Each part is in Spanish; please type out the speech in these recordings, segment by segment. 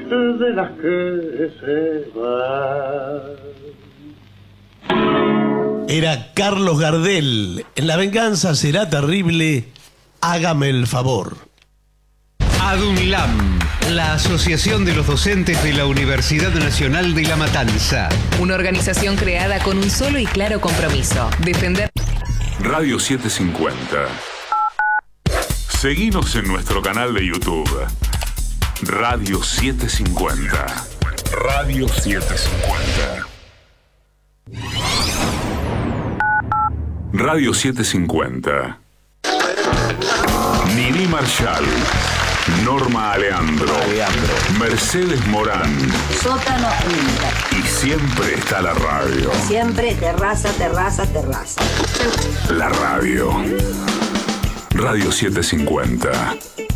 de las que se van. Era Carlos Gardel. En La venganza será terrible. Hágame el favor. ADUNLAM, la Asociación de los Docentes de la Universidad Nacional de La Matanza. Una organización creada con un solo y claro compromiso: defender. Radio 750. Seguinos en nuestro canal de YouTube. Radio 750. Radio 750. Radio 750. Nini Marshall. Norma Aleandro. Mercedes Morán. Sótano Inter. Y siempre está la radio. Siempre terraza, terraza, terraza. La radio. Radio 750.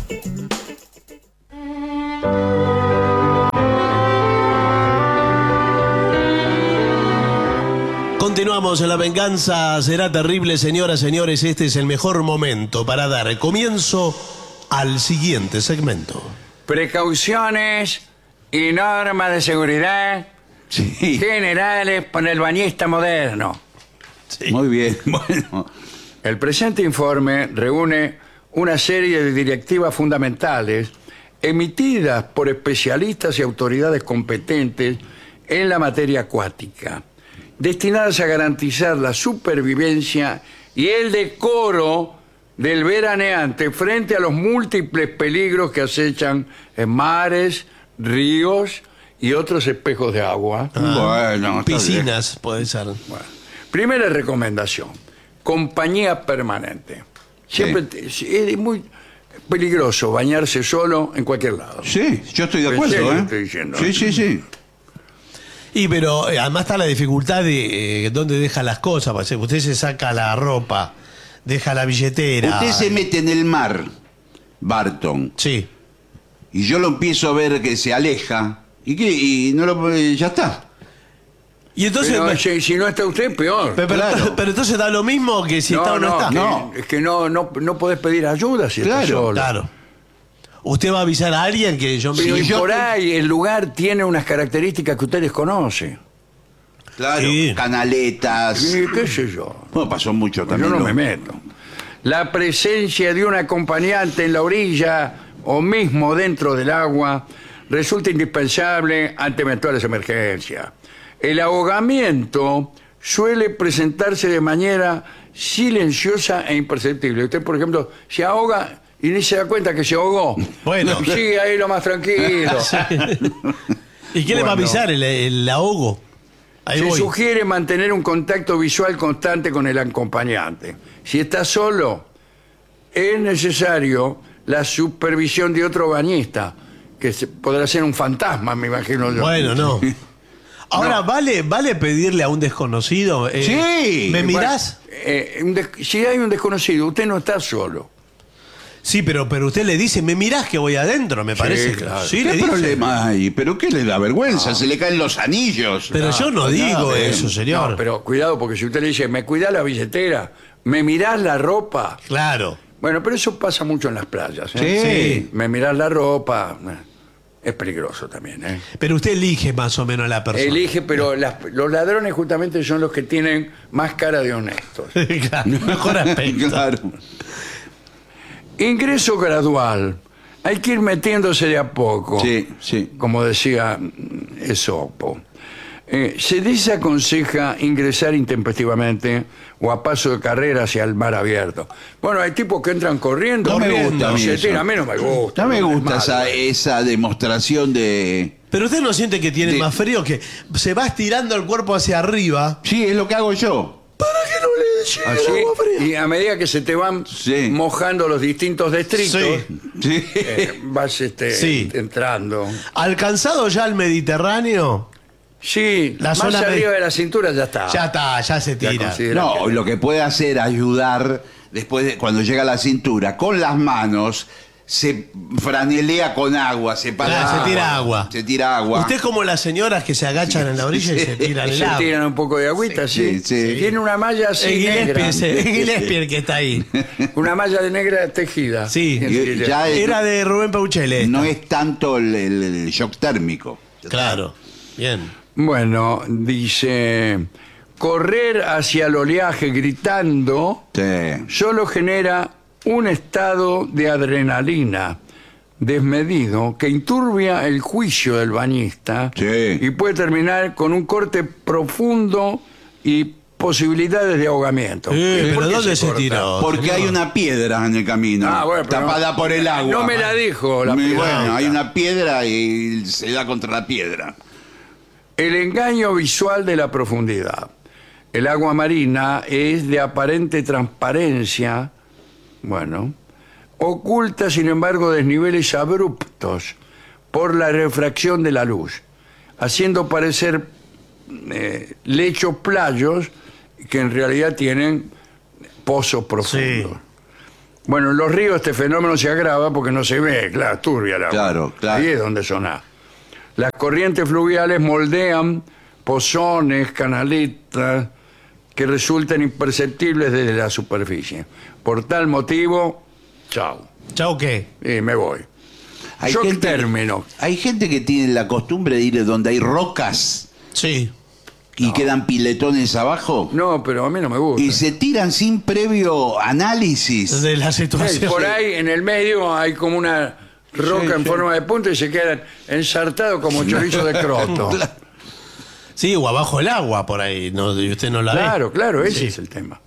Continuamos en La venganza será terrible, señoras, señores. Este es el mejor momento para dar comienzo al siguiente segmento. Precauciones y normas de seguridad generales para el bañista moderno. Sí. Muy bien, bueno. El presente informe reúne una serie de directivas fundamentales emitidas por especialistas y autoridades competentes en la materia acuática, destinadas a garantizar la supervivencia y el decoro del veraneante frente a los múltiples peligros que acechan en mares, ríos y otros espejos de agua. Bueno, está Piscinas, bien. puede ser. Bueno, primera recomendación: compañía permanente. Siempre es muy peligroso bañarse solo en cualquier lado. Sí, yo estoy de ¿En acuerdo, serio ¿eh? estoy diciendo? Sí. Y pero además está la dificultad de dónde deja las cosas. Usted se saca la ropa, deja la billetera. Usted se mete en el mar, Barton, Sí. y yo lo empiezo a ver que se aleja. ¿Y qué? Y no lo, ya está. Y entonces. Pero, si no está usted, peor. Pero entonces da lo mismo que si está o no está. Es que no podés pedir ayuda si estás solo. Claro. Usted va a avisar a alguien que yo Pero yo- por ahí el lugar tiene unas características que usted desconoce. Claro, Sí. canaletas. Y qué sé yo. Bueno, pasó mucho también. Yo no me meto. La presencia de un acompañante en la orilla o mismo dentro del agua resulta indispensable ante eventuales emergencias. El ahogamiento suele presentarse de manera silenciosa e imperceptible. Usted, por ejemplo, se ahoga y ni se da cuenta que se ahogó. Bueno. Sigue ahí lo más tranquilo. ¿Y qué le va a Bueno. avisar? ¿El ahogo? Ahí Se voy. sugiere mantener un contacto visual constante con el acompañante. Si está solo, es necesario la supervisión de otro bañista, que podrá ser un fantasma, me imagino yo. Bueno, no. Ahora, No. ¿vale pedirle a un desconocido? Sí. ¿Me mirás? Si hay un desconocido, usted no está solo. Sí, pero usted le dice, ¿me mirás que voy adentro? Me parece. claro. Sí, le ¿Qué dice. problema hay? ¿Pero qué le da vergüenza? Se le caen los anillos. Pero yo no digo bien. eso, señor. No, pero cuidado, porque si usted le dice, me cuidás la billetera, me mirás la ropa. Claro. Bueno, pero eso pasa mucho en las playas. Sí. Me mirás la ropa. Es peligroso también, ¿eh? Pero usted elige más o menos a la persona. Elige, pero los ladrones justamente son los que tienen más cara de honestos. Claro, mejor aspecto. Claro. Ingreso gradual. Hay que ir metiéndose de a poco. Sí. Como decía Esopo. Se desaconseja ingresar intempestivamente o a paso de carrera hacia el mar abierto. Bueno, hay tipos que entran corriendo. No me gusta a mí se eso. tiran. A mí no me gusta. No me es gusta malo. esa demostración de... Pero usted no siente que tiene Sí. más frío, que se va estirando el cuerpo hacia arriba. Sí, es lo que hago yo. ¿Para que no le llegue Así, el agua fría? y a medida que se te van Sí. mojando los distintos distritos, Sí. Sí. vas Sí. entrando. ¿Alcanzado ya el Mediterráneo? Sí, La más zona arriba de la cintura ya está. Ya está, ya se Ya tira. considera No, que- lo que puede hacer ayudar después de cuando llega a la cintura con las manos se franelea con agua, se para Claro, se tira agua. Se tira agua. Usted es como las señoras que se agachan en la orilla y se tiran el Se agua. tiran un poco de agüita, sí. sí. Tiene una malla así negra. Es Gillespie el que está ahí. Una malla de negra tejida. Sí. Ya Era de Rubén Pauchele. no es tanto el shock térmico. Claro. Bien. Bueno, dice, correr hacia el oleaje gritando Sí. solo genera un estado de adrenalina desmedido que enturbia el juicio del bañista Sí. y puede terminar con un corte profundo y posibilidades de ahogamiento. ¿Por pero qué ¿dónde se corta? tiró? Porque hay una piedra en el camino, Bueno, pero tapada por el agua. No me la dijo la piedra. Bueno, hay una piedra y se da contra la piedra. El engaño visual de la profundidad. El agua marina es de aparente transparencia, bueno, oculta sin embargo desniveles abruptos por la refracción de la luz, haciendo parecer lechos playos que en realidad tienen pozos profundos. Sí. Bueno, en los ríos este fenómeno se agrava porque no se ve, claro, turbia el agua. Claro, claro. Ahí es donde sonás. Las corrientes fluviales moldean pozones, canaletas, que resultan imperceptibles desde la superficie. Por tal motivo, chao. ¿Chao qué? Y me voy. Yo término. Hay gente que tiene la costumbre de ir donde hay rocas Sí. y quedan piletones abajo No, pero a mí no me gusta. y se tiran sin previo análisis. De la Sí, situación. por ahí en el medio hay como una roca Sí, en sí. forma de punta y se quedan ensartados como chorizo de croto. Sí, o abajo el agua por ahí. No, y usted no la ve. Claro, claro, ese Sí. es el tema.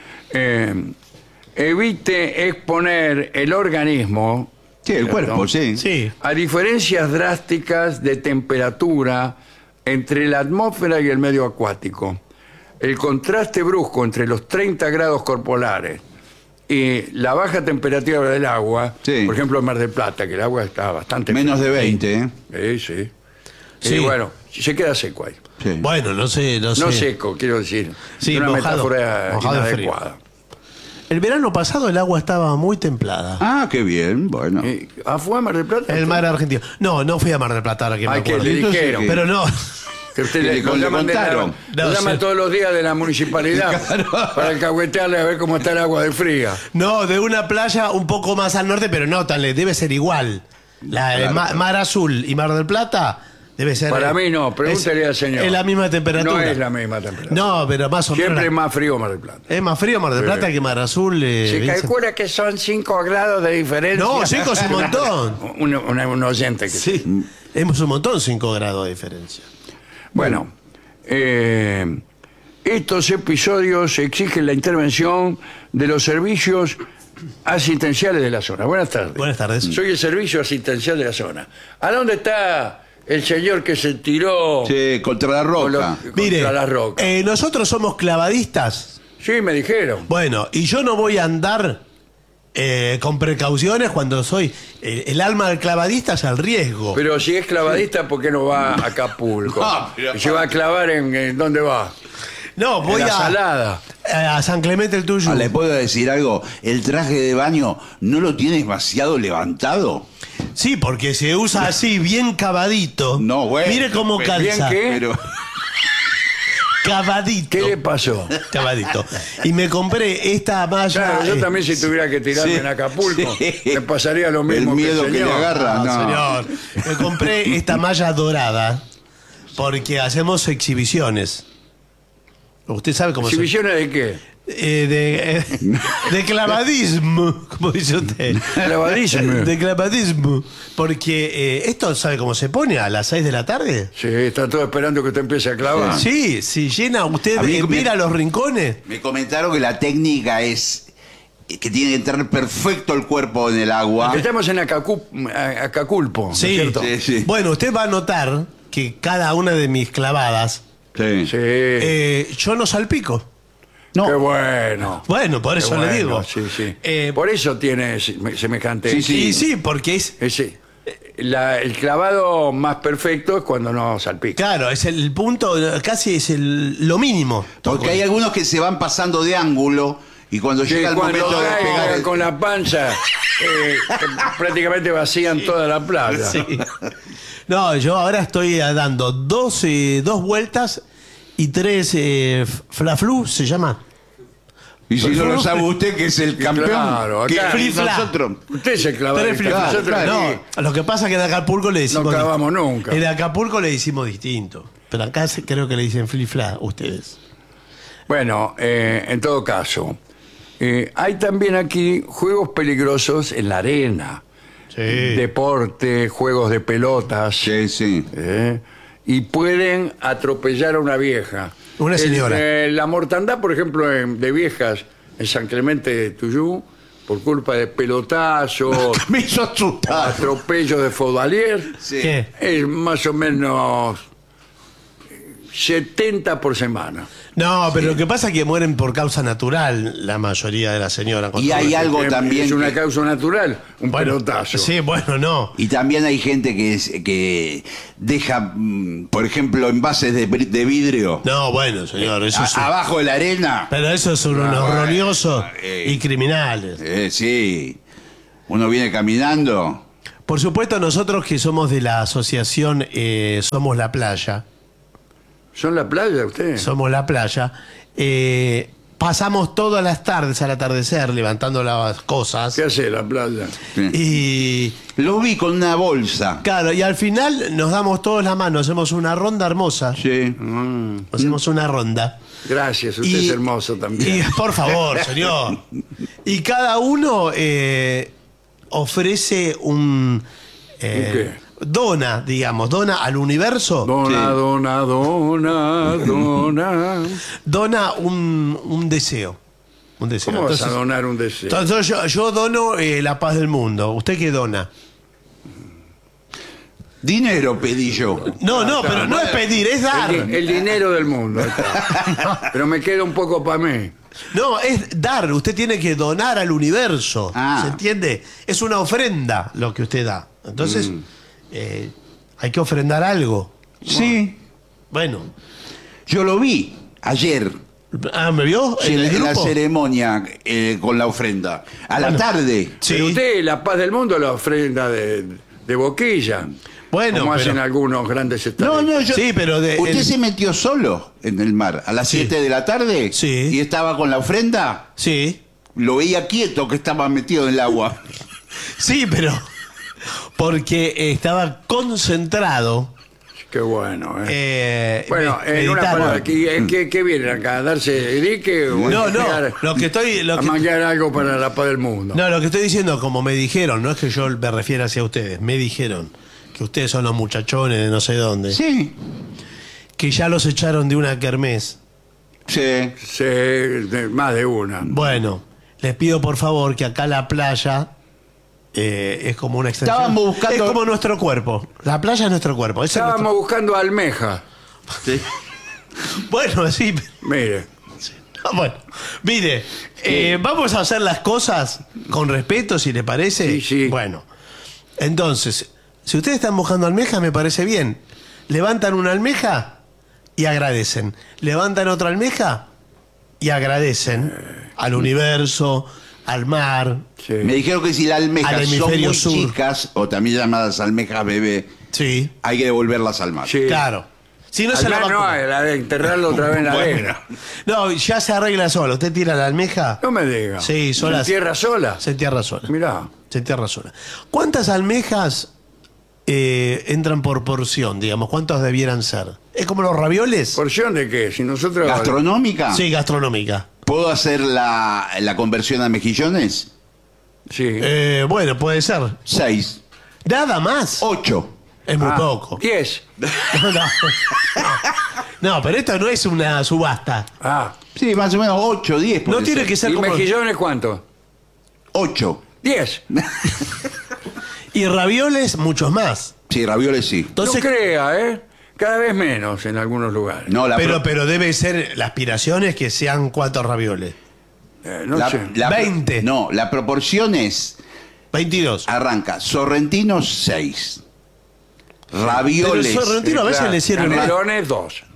Evite exponer el organismo Sí, el cuerpo, sí. Sí. a diferencias drásticas de temperatura entre la atmósfera y el medio acuático. El contraste brusco entre los 30 grados corporales y la baja temperatura del agua, Sí. por ejemplo en Mar del Plata, que el agua está bastante Menos de fría. 20, ¿eh? Sí. Sí. Y bueno, se queda seco ahí. Sí. Bueno, no sé. No seco, quiero decir. Sí, una mojado. metáfora Mojado de frío. inadecuada. El verano pasado el agua estaba muy templada. Ah, qué bien, bueno. ¿Fue a Mar del Plata? El mar argentino. No fui a Mar del Plata, ahora que me Ay, que acuerdo. le dijeron. que- Pero no. Que usted Que le lo llaman, contaron. lo No, llaman sí. todos los días de la municipalidad para alcahuetearle a ver cómo está el agua de fría. No, de una playa un poco más al norte, pero no tan lejos. Debe ser igual. Mar Azul y Mar del Plata debe ser. Para mí no, pregúntele es- al señor. Es la misma temperatura. No es la misma temperatura. No, pero más o Siempre es menos. más frío Mar del Plata. Es más frío Mar del Plata que Mar Azul. Se Vincent. calcula que son 5 grados de diferencia. No, 5 es un montón. Un oyente que... Sí. Es un montón 5 grados de diferencia. Bueno, estos episodios exigen la intervención de los servicios asistenciales de la zona. Buenas tardes. Buenas tardes. Soy el servicio asistencial de la zona. ¿A dónde está el señor que se tiró Sí, contra la con roca. Mire, contra la roca? nosotros somos clavadistas. Sí, me dijeron. Bueno, y yo no voy a andar con precauciones cuando soy. El alma del clavadista es al riesgo. Pero si es clavadista, ¿por qué no va a Acapulco? No, pero- Y se va a clavar en ¿dónde va? No, voy en la a. Salada. A San Clemente el Tuyo. Ah, ¿le puedo decir algo? ¿El traje de baño no lo tiene demasiado levantado? Sí, porque se usa así, bien cavadito. No, bueno, Mire cómo pero calza. bien que- Pero Cavadito. ¿Qué le pasó? Cavadito. Y me compré esta malla. Claro, yo también si tuviera que tirarme Sí, en Acapulco, sí. me pasaría lo mismo el miedo el que le señor. agarra. No, no. señor. Me compré esta malla dorada porque hacemos exhibiciones. ¿Usted sabe cómo ¿Exhibiciones de qué? de clavadismo, como dice usted. Clavadismo. De clavadismo. Porque esto, ¿sabe cómo se pone? A las 6 de la tarde. Sí, está todo esperando que usted empiece a clavar. Sí, si llena usted, A mí me- mira los rincones. Me comentaron que la técnica es que tiene que entrar perfecto el cuerpo en el agua. Estamos en Acapulco, ¿no es Sí. cierto? Sí, sí. Bueno, usted va a notar que cada una de mis clavadas, Sí. Sí. yo no salpico. No. Qué bueno. Bueno, por Qué eso bueno, le digo. Sí, sí. Eh, Por eso tiene semejante... Sí, sí. sí, porque es. Ese- el clavado más perfecto es cuando no salpica. Claro, es el punto, casi es lo mínimo. Porque hay algunos que se van pasando de ángulo Y cuando Que llega el cuando momento de caen pegar el... con la panza, prácticamente vacían toda la playa. Sí. No, yo ahora estoy dando dos vueltas y 3 fla-flu, ¿se llama? Y si no lo sabe usted, que es el campeón, claro, que acá- nosotros... Usted es el clavadista. 3 fla-flu. Nosotros aquí No, lo que pasa es que en Acapulco le decimos... no clavamos nunca. En Acapulco le decimos distinto. Pero acá creo que le dicen flifla ustedes. Bueno, en todo caso, hay también aquí juegos peligrosos en la arena. Sí. Deporte, juegos de pelotas. Sí, sí. Y pueden atropellar a una vieja. Una señora. La mortandad, por ejemplo, de viejas en San Clemente de Tuyú, por culpa de pelotazos, Me hizo asustar. atropellos de Faudalier, Sí. ¿Qué? es más o menos 70 por semana. No, pero lo que pasa es que mueren por causa natural la mayoría de las señoras. con Y todo hay eso. algo también... Es una que- causa natural, un Bueno, pelotazo. Sí, bueno, no. Y también hay gente que deja, por ejemplo, envases de vidrio No, bueno, señor, eso es... abajo de la arena. Pero eso son unos bueno, roñosos y criminales. Sí. Uno viene caminando. Por supuesto, nosotros que somos de la asociación Somos la Playa, ¿Son la playa ustedes? Somos la Playa, pasamos todas las tardes al atardecer levantando las cosas. ¿Qué hace la playa? Y Lo vi con una bolsa. claro, y al final nos damos todos la mano, hacemos una ronda hermosa. Sí. Hacemos una ronda. Gracias, usted es hermoso también. Y, por favor, señor. Y cada uno ofrece qué? dona al universo. Dona, dona, dona, dona. Dona un deseo. Un deseo. ¿Cómo vas a Entonces, donar un deseo? entonces yo dono la paz del mundo. ¿Usted qué dona? Dinero pedí yo. No, pero no es pedir, es dar. El dinero del mundo. ahí está. Pero me queda un poco para mí. No, es dar. Usted tiene que donar al universo. Ah. ¿Se entiende? Es una ofrenda lo que usted da. Entonces, hay que ofrendar algo. Sí. Bueno. Yo lo vi ayer Ah, ¿me vio? en el la grupo? ceremonia con la ofrenda. A la tarde. Sí. Pero usted, la paz del mundo, la ofrenda de boquilla. Bueno, como hacen pero- algunos grandes estados. No, yo... Sí, pero ¿Usted se metió solo en el mar a las Sí. 7 de la tarde? Sí. ¿Y estaba con la ofrenda? Sí. Lo veía quieto, que estaba metido en el agua. Sí, pero... Porque estaba concentrado. Qué bueno, Bueno, en una meditando. palabra, ¿qué vienen acá? ¿A darse dique? o No, a no, manguear- lo que estoy... a manguear algo para la paz del mundo. No, lo que estoy diciendo, como me dijeron, no es que yo me refiera hacia ustedes, me dijeron que ustedes son los muchachones de no sé dónde, Sí. que ya los echaron de una kermés. Sí. Sí, más de una. Bueno, les pido por favor que acá la playa es como una extensión. Estábamos buscando- Es como nuestro cuerpo. La playa es nuestro cuerpo. Ese es Estábamos nuestro- buscando almeja. Bueno, sí. Mire, Bueno, mire, vamos a hacer las cosas con respeto, si le parece. Sí, sí. Bueno, entonces, si ustedes están buscando almeja, me parece bien. Levantan una almeja y agradecen. Levantan otra almeja y agradecen al universo, al mar. sí. Me dijeron que si las Al almejas son hemisferio muy sur. chicas, o también llamadas almejas bebé, Sí, hay que devolverlas al mar. Sí. claro. Si no se la va a no, comer. la de enterrarlo otra vez en la arena. No, ya se arregla sola. Usted tira la almeja, No me diga. Sí, sola. ¿En tierra sola? se entierra sola. Mirá. Se entierra sola. ¿Cuántas almejas entran por porción, digamos? ¿Cuántos debieran ser? ¿Es como los ravioles? ¿Porción de qué? Si nosotros... ¿Gastronómica? Sí, gastronómica. ¿Puedo hacer la conversión a mejillones? Sí. Bueno, puede ser. 6. Nada más. 8. Es muy Ah, poco. 10. No, pero esto no es una subasta. Ah. Sí, más o menos 8, 10. No tiene que ser ¿Y como... mejillones cuánto? 8. 10. Y ravioles, muchos más. Sí, ravioles sí. Entonces, no crea, Cada vez menos en algunos lugares. No, pero debe ser, la aspiración es que sean 4 ravioles. No sé. 20. No, la proporción es, 22. arranca, sorrentinos 6. Ravioles. Pero el sorrentino a veces le sirve más. Canelones 2.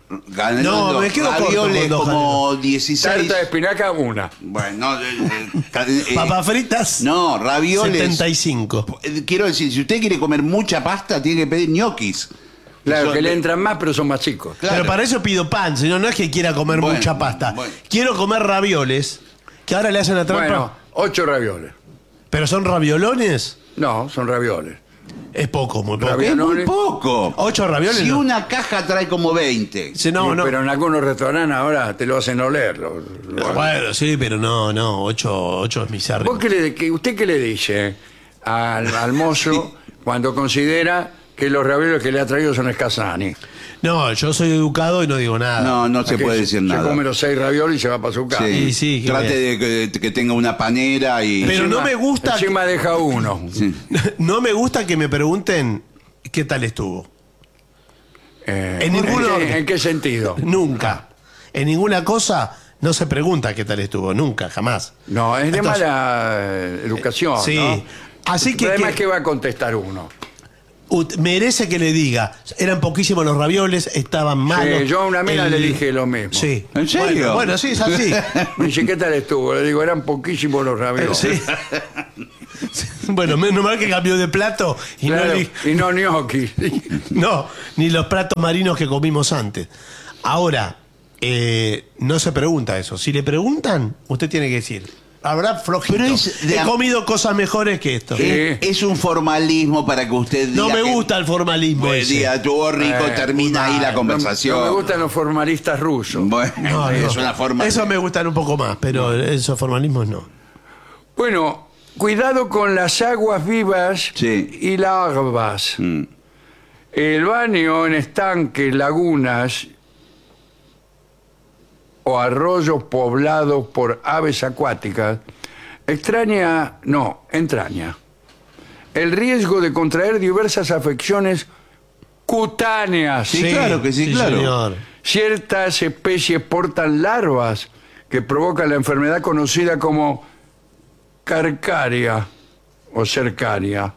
No, me quedo corto ravioles con dos como 16. Tarta de espinaca, una. Bueno, Papas fritas, no, ravioles. 75. Quiero decir, si usted quiere comer mucha pasta, tiene que pedir ñoquis. Claro, Son que le de- entran más, pero son más chicos. Claro. Pero para eso pido pan, señor. No es que quiera comer Bueno, mucha pasta. bueno. Quiero comer ravioles, que ahora le hacen la trampa. Bueno, 8 ravioles. Pero son raviolones. No, son ravioles. Es poco, muy poco. Ravioles. Es muy poco. 8 ravioles. Si no. una caja trae como 20. Sí, no, no. Pero en algunos restaurantes ahora te lo hacen oler. Bueno, sí, pero no. 8 es misérrimo. ¿Vos ¿Usted qué le dice al mozo cuando considera que los ravioles que le ha traído son escasani? No, yo soy educado y no digo nada. No se Que puede decir Se nada. come los 6 ravioles y se va para su casa. Sí, sí, que Trate de que tenga una panera y. Pero no me gusta Encima deja uno. Sí. No me gusta que me pregunten qué tal estuvo. En ningún orden. ¿En qué sentido? Nunca. En ninguna cosa no se pregunta qué tal estuvo. Nunca, jamás. No, es de Entonces, mala educación, Sí. ¿no? Así que, Además, ¿qué va a contestar uno? merece que le diga. Eran poquísimos los ravioles, estaban malos. Sí, yo a una amiga El- le dije lo mismo. Sí. ¿En serio? Bueno, sí, es así. Me dice, ¿qué tal estuvo? Le digo, eran poquísimos los ravioles. Sí. Bueno, menos mal que cambió de plato y Claro, no, y no gnocchi. no, ni los platos marinos que comimos antes. Ahora, no se pregunta eso. Si le preguntan, usted tiene que decir, habrá flojito. Pero es de He a- comido cosas mejores que esto. Sí. Es un formalismo para que usted diga. No me que- gusta el formalismo Buen ese. día, estuvo rico, termina ahí la conversación. No me gustan los formalistas rusos. Bueno, No, es no. una forma. Eso me gustan un poco más, pero esos formalismos no. Bueno, cuidado con las aguas vivas Sí. y larvas. Mm. El baño en estanques, lagunas o arroyos poblados por aves acuáticas entraña el riesgo de contraer diversas afecciones cutáneas. Sí, claro que sí, claro. Señor. Ciertas especies portan larvas que provocan la enfermedad conocida como carcaria o cercaria.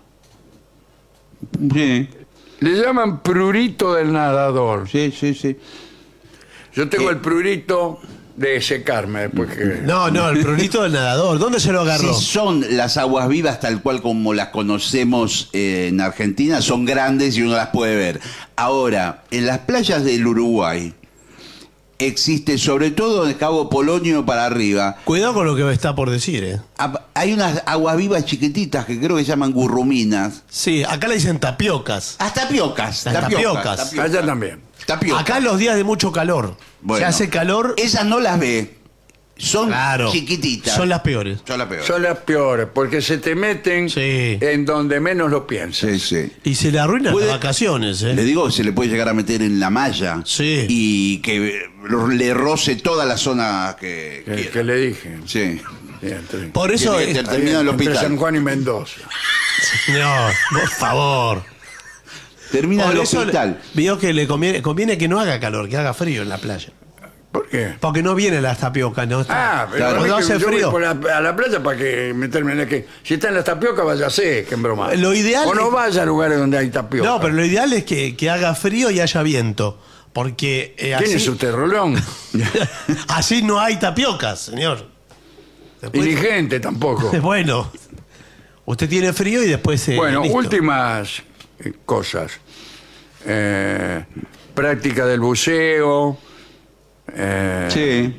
Sí, Le llaman prurito del nadador. sí, sí, sí. Yo tengo el prurito de secarme después que... No, el prurito del nadador. ¿Dónde se lo agarró? Si son las aguas vivas tal cual como las conocemos en Argentina, son grandes y uno las puede ver. Ahora, en las playas del Uruguay existe, sobre todo en Cabo Polonio para arriba, Cuidado con lo que está por decir, hay unas aguas vivas chiquititas que creo que se llaman gurruminas. Sí, acá le dicen tapiocas. Tapiocas. Las tapiocas. Allá también. Tapiocas. Acá en los días de mucho calor. Bueno. Se hace calor. Esas no las ve. Son Claro. chiquititas. Son las peores. Son las peores. Son las peores, porque se te meten Sí. en donde menos lo piensas. Sí, sí. Y se le arruinan Puede- las vacaciones, Le digo, se le puede llegar a meter en la malla. Sí. Y que le roce toda la zona que Que quiera. le dije. Sí. Sí, entre- Por eso. Tiene que es- termina en el entre hospital. San Juan y Mendoza. Señor, por favor. Termina en Por el eso hospital. vio que le conviene que no haga calor, que haga frío en la playa. ¿Por qué? Porque no vienen las tapiocas, ¿no? Ah, pero Claro. a mí Cuando que hace yo voy frío. a la playa para que meterme en el que... Si está en las tapiocas, váyase, que en broma. Lo ideal O no es- vaya a lugares donde hay tapioca. No, pero lo ideal es que haga frío y haya viento. Porque ¿Quién así, es usted, Rolón? así no hay tapiocas, señor. Después- Dirigente tampoco. Bueno, usted tiene frío y después... Bueno, listo. últimas cosas. Práctica del buceo. Sí.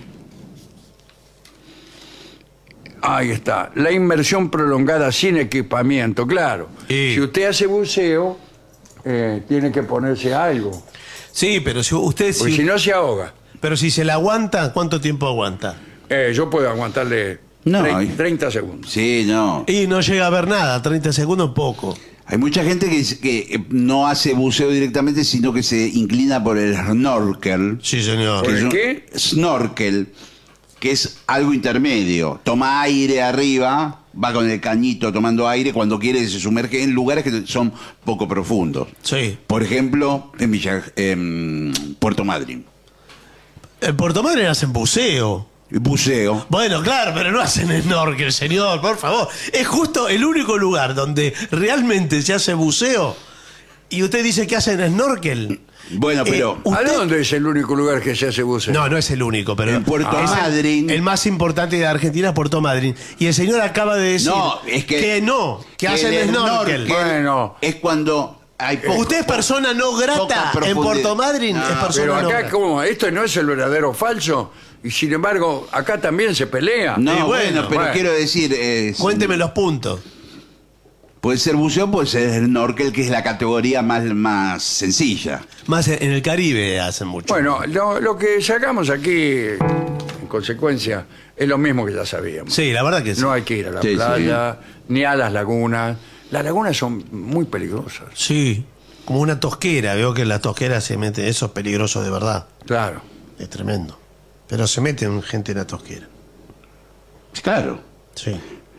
Ahí está. La inmersión prolongada sin equipamiento, claro. Sí. Si usted hace buceo, tiene que ponerse algo. Sí, pero si usted... Porque si no, se ahoga. Pero si se la aguanta, ¿cuánto tiempo aguanta? Yo puedo aguantarle No, 30 segundos. Sí, no. Y no llega a ver nada, 30 segundos poco. Hay mucha gente que no hace buceo directamente, sino que se inclina por el snorkel. Sí, señor. ¿Por Que es el un- qué? Snorkel, que es algo intermedio. Toma aire arriba, va con el cañito tomando aire, cuando quiere se sumerge en lugares que son poco profundos. Sí. Por ejemplo, en Puerto Madryn. En Puerto Madryn hacen buceo. Buceo. Bueno, claro, pero no hacen snorkel, señor, por favor. Es justo el único lugar donde realmente se hace buceo Y usted dice que hacen snorkel. Bueno, pero ¿A usted- dónde es el único lugar que se hace buceo? No, no es el único, pero En Puerto es Madryn. el más importante de Argentina es Puerto Madryn. Y el señor acaba de decir No, es que- que hacen el snorkel. Bueno. es cuando hay Usted es persona no grata poca en profundidad. Puerto Madryn, No, es persona Pero no acá, grata. ¿cómo? Esto no es el verdadero o falso. Y sin embargo, acá también se pelea. No, Y bueno, bueno, pero bueno. quiero decir, Cuénteme los puntos. puede ser buceo, puede ser snorkel, que es la categoría más sencilla. Más en el Caribe hacen mucho. Bueno, lo que sacamos aquí, en consecuencia, es lo mismo que ya sabíamos. Sí, la verdad que sí. No hay que ir a la Sí, playa, ni a las lagunas. Las lagunas son muy peligrosas. Sí, como una tosquera. Veo que en la tosquera se mete. Eso es peligroso de verdad. Claro. Es tremendo. Pero se meten gente en la tosquera. Claro. Sí.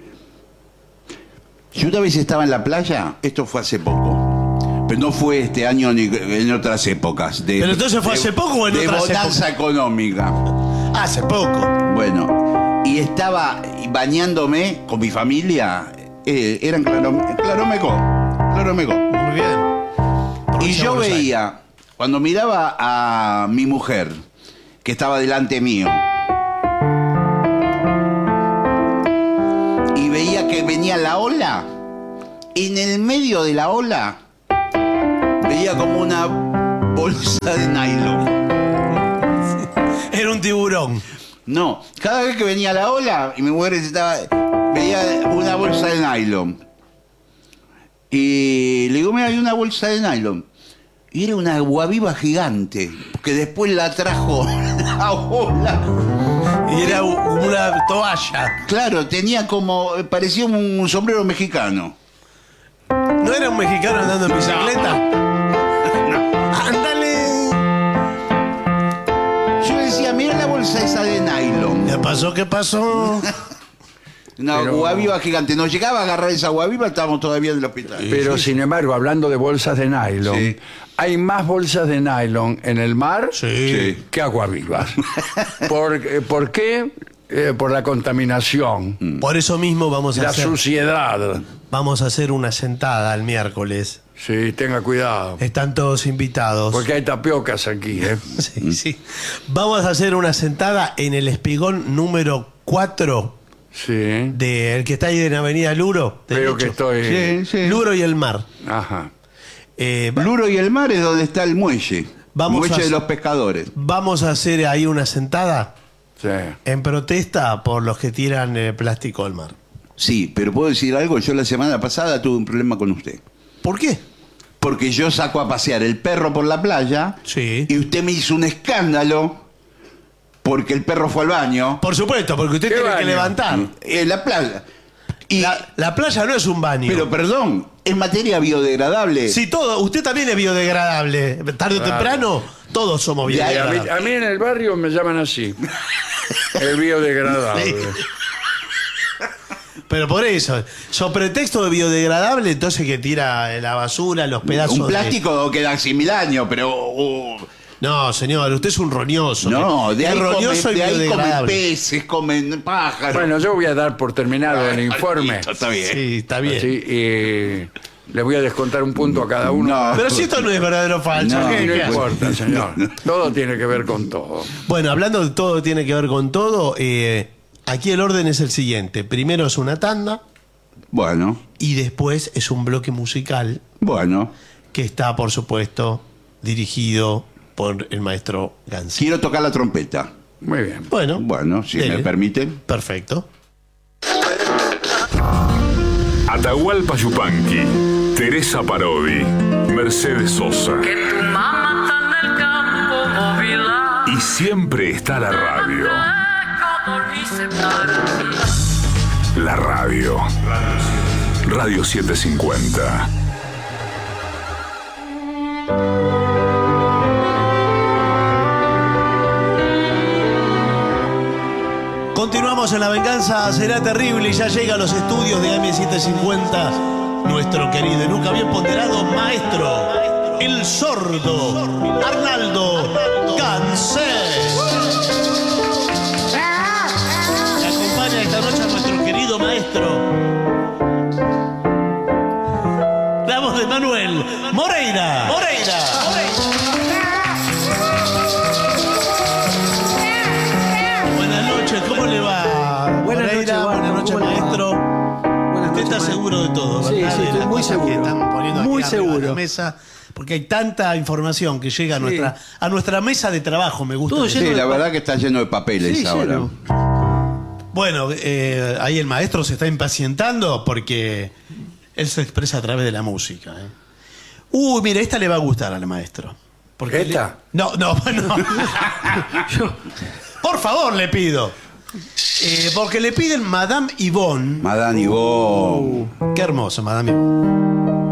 Yo una vez estaba en la playa, esto fue hace poco, pero no fue este año ni en otras épocas. ¿Pero entonces fue hace poco o en de otras bonanza económica. Hace poco. Bueno, y estaba bañándome con mi familia, eran Claromeco. Muy bien. Y Provincia yo de Buenos Aires. veía, cuando miraba a mi mujer, que estaba delante mío, y veía que venía la ola, en el medio de la ola, veía como una bolsa de nylon. Era un tiburón. No, cada vez que venía la ola y mi mujer veía una bolsa de nylon. Y le digo, mira, hay una bolsa de nylon. Y era una aguaviva gigante, que después la trajo la ola. Y era una toalla. Claro, tenía como, parecía un sombrero mexicano. ¿No era un mexicano andando en bicicleta? ¡Ándale! Yo decía, mira la bolsa esa de nylon. ¿Qué pasó? ¿Qué pasó? Una Pero- aguaviva gigante. Nos llegaba a agarrar esa aguaviva, estábamos todavía en el hospital. Pero sin embargo, hablando de bolsas de nylon, Sí. hay más bolsas de nylon en el mar Sí. que aguavivas. ¿Por qué? Por la contaminación, Por eso mismo vamos a la hacer. suciedad. Vamos a hacer una sentada el miércoles. Sí, tenga cuidado. Están todos invitados. Porque hay tapiocas aquí, ¿eh? Sí, sí. Vamos a hacer una sentada en el espigón número 4 Sí. del que está ahí en Avenida Luro. Creo que derecho. estoy... Sí, sí. Luro y el mar. Ajá. Luro y el mar es donde está el muelle. Vamos muelle a- de los pescadores. Vamos a hacer ahí una sentada Sí. en protesta por los que tiran plástico al mar. Sí, pero puedo decir algo, yo la semana pasada tuve un problema con usted. ¿Por qué? Porque yo saco a pasear el perro por la playa Sí. y usted me hizo un escándalo porque el perro fue al baño Por supuesto, porque usted ¿Qué tiene que baño? levantar. en la playa. Y, La playa no es un baño. pero perdón, es materia biodegradable. Sí, todo. Usted también es biodegradable. Tarde o Claro. temprano, todos somos Y a mí, biodegradables. a mí en el barrio me llaman así. El biodegradable. Sí. Pero por eso, sobre pretexto de biodegradable, entonces que tira la basura, los pedazos un plástico queda hace 1000 años, pero... No, señor, usted es un roñoso. no, de Es ahí, roñoso y de ahí comen biodegradable. peces, comen pájaros. Bueno, yo voy a dar por terminado el informe. Está bien. Sí, está bien. Sí, y le voy a descontar un punto a cada uno. No. Pero si esto no es verdadero o falso. No, ¿qué- No qué hace? importa, señor. Todo tiene que ver con todo. Bueno, hablando de todo tiene que ver con todo, aquí el orden es el siguiente. Primero es una tanda Bueno, y después es un bloque musical bueno. que está, por supuesto, dirigido por el maestro Gansi. Quiero tocar la trompeta. Muy bien. Bueno, Bueno, si dele. me permiten. Perfecto. Atahualpa Yupanqui, Teresa Parodi, Mercedes Sosa. Y siempre está la radio. La radio. Radio 750. Continuamos en La Venganza Será Terrible y ya llega a los estudios de AM750 nuestro querido y nunca bien ponderado maestro, el sordo Arnaldo Gansés. Me acompaña esta noche a nuestro querido maestro, la voz de Manuel Moreira. de todo, Sí, ¿verdad? sí, De estoy las muy cosas que seguro. están poniendo aquí Muy arriba de seguro. la mesa, porque hay tanta información que llega Sí. a nuestra mesa de trabajo, me gusta. Todo decir. lleno Sí, de la pa- verdad que está lleno de papeles Sí, ahora. lleno. Bueno, ahí el maestro se está impacientando porque él se expresa a través de la música. Uy, mire, esta le va a gustar al maestro. Porque ¿Esta? No. Por favor, le pido. Porque le piden Madame Yvonne. Madame Yvonne. Qué hermoso, Madame Yvonne.